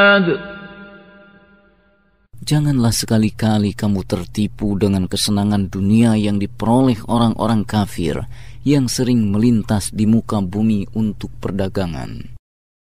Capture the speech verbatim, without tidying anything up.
Janganlah sekali-kali kamu tertipu dengan kesenangan dunia yang diperoleh orang-orang kafir yang sering melintas di muka bumi untuk perdagangan.